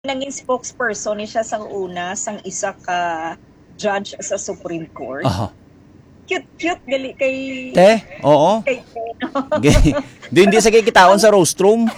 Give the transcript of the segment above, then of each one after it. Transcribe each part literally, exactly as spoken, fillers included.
naging spokesperson ni siya sang una sang isa ka judge sa Supreme Court. Aha. Cute-cute gali kay Te, oo. kay Teno. Doon hindi sa kikitaon sa rostrum.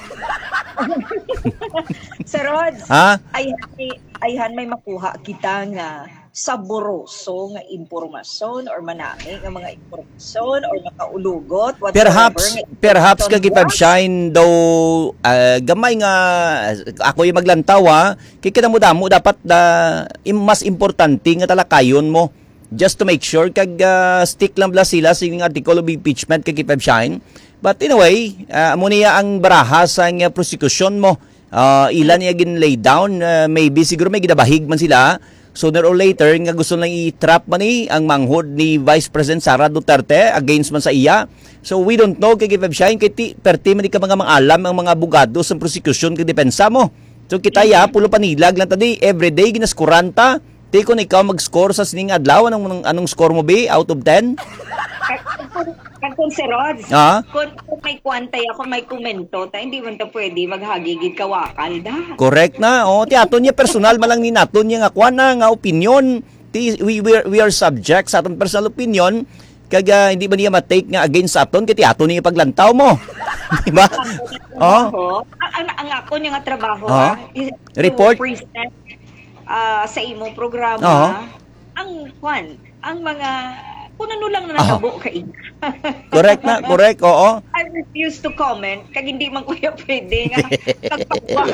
Sir Rods, Ha? ay ayhan may makuha kita nga saboroso nga impormasyon or manami nga mga impormasyon or makaulugot whatsoever. Perhaps, nga perhaps information kagipab shine daw ah, gamay nga ako yung maglantaw ha. Kaya kita mo damo dapat da im, mas importante nga talakayon mo. Just to make sure kag ah, stick lang bla sila sa yung article of impeachment kagipab shine. But in a way, uh, amo niya ang barahas ang uh, prosecution mo. Uh, ilan niya gin lay down, uh, maybe siguro may ginabahig man sila. Sooner or later, nga gusto lang i-trap man ni ang manghod ni Vice President Sara Duterte against man sa iya. So we don't know kay Kipeb Shine, kay ti, perti man di ka mga mga alam ang mga abogado sa prosecution kay depensa mo. So kita ya, pulo panilag lang tadi, everyday ginaskuranta. Di ko na ikaw mag-score sa sining adlaw, anong, anong score mo be out of ten? Kag kung Sir Rods, Ah? kung, kung may kwantay ako, may komento, ta hindi man ta pwede maghagigid kawakal da. Correct na. Oh, ti aton niya personal malang ni naton niya nga kuan na nga opinion. Ti we we are, we are subject sa aton personal opinion. Kaga hindi ba niya ma-take nga against sa aton kay ti aton niya paglantaw mo. Di ba? Oh. Ang, ang, ang ako niya nga trabaho, Ah. ah, is to Report? present ah, sa imong programa, Ah. ang kwan, ang mga kung ano lang na natabo kay Correct na, correct. Oo. I refuse to comment kag hindi man kuya pwede nga tagpagwa.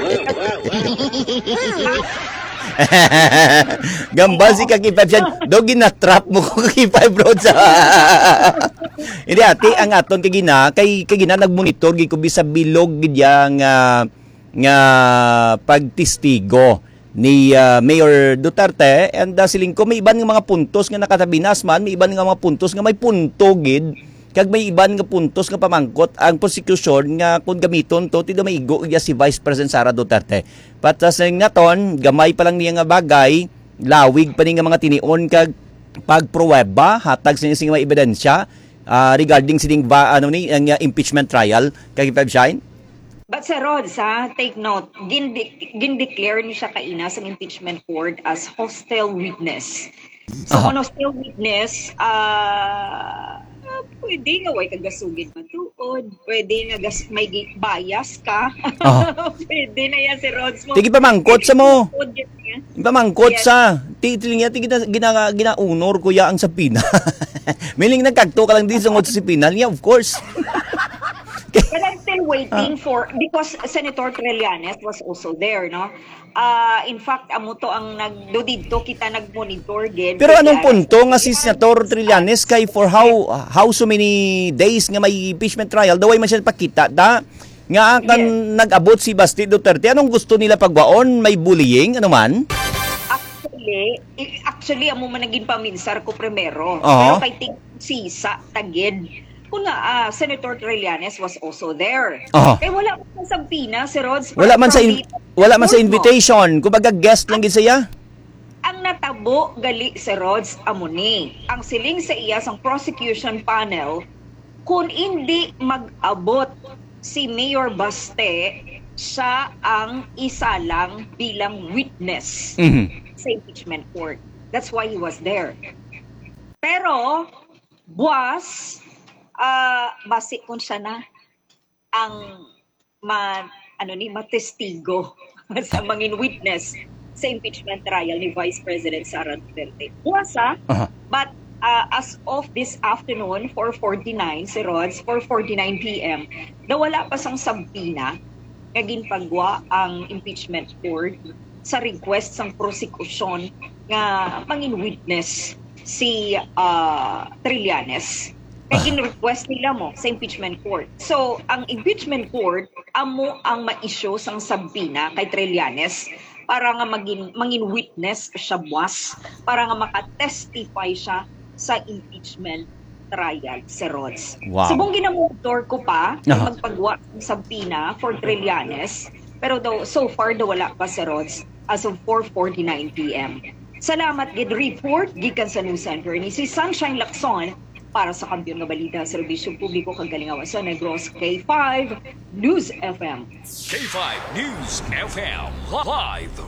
Gambal si Kakipay siya. Do gina-trap mo ko Kakipay bro sa. Hindi ati ang aton kay gina kay kay gina nagmonitor gi ko bisa bilog gid nga nga pagtistigo ni uh, Mayor Duterte and uh, siling ko may iban nga mga puntos nga nakatabinas man, may iban nga mga puntos nga may punto gid kag may iban nga puntos nga pamangkot ang prosecution nga kung gamiton to tido maigo iya si Vice President Sara Duterte. Patas nga naton gamay pa lang niya nga bagay, lawig pa ni nga mga tinion kag pagpruweba hatag sa sing mga ebidensya uh, regarding sining ba ano ni ang uh, impeachment trial kay Feb Shine. But Sir Rods, ha, take note, gindi- gindeclare ni siya kaina sa impeachment court as hostile witness. So, Aha. kung hostile witness, ah, uh, pwede nga way kagasugid matuod, pwede nga gas, may gi- bias ka, Aha. pwede na yan Sir Rods mo. Tigi pamangkot sa mo. Matuod yan yan. Pamangkot Yes. sa titili niya gina gina ginaunor kuya ang sapina. Miling nagkagto ka lang din sa ngot sa sapina niya, of course. But I'm still waiting for, because Senator Trillanes was also there, no? Uh, in fact, amo to ang nag, do dito kita nag-monitor gid. Pero anong punto nga si Senator Trillanes kay for how how so many days nga may impeachment trial daway man siya pakita da nga kan Yes. nag-abot si Basti Duterte anong gusto nila pagwaon may bullying ano man? Actually, i- actually amo man naging paminsar ko primero. Oo. Pero kay ting sisa tagid. Kung nga, ah, Senator Trillanes was also there. Oo. Eh wala man sa Pina, si Rods. Wala man sa in- From the- wala man sa Turbo. invitation kumbaga guest lang gid siya. Ang natabo gali si Rods Amuni. Ang siling sa iya sang prosecution panel, kung hindi mag-abot si Mayor Baste, siya ang isa lang bilang witness Mhm. sa impeachment court. That's why he was there. Pero, buwas, ah base kung siya na ang ma, ano ni, matestigo sa mangin witness sa impeachment trial ni Vice President Sara Duterte. Buwas ah, Aha. but uh, as of this afternoon, four forty-nine, si Rods, four forty-nine p.m., nawala pa sang sampina, naging pagwa ang impeachment court sa request sang prosecution nga mangin witness si uh, Trillanes. Naging request nila mo sa impeachment court. So, ang impeachment court, amo ang ma-issue sang sampina kay Trillanes para nga maging mangin witness siya buwas, para nga makatestify siya sa impeachment trial si Rods. Wow. Subong ginamotor ko pa Aha. magpagwa ng sampina for Trillanes, pero daw so far daw wala pa si Rods as of four forty-nine p.m. Salamat gid report gikan sa news center ni si Sunshine Lacson para sa Kampiyon nga Balita, Serbisyong Publiko kag Galingawan sa Negros, K five News F M. K five News F M live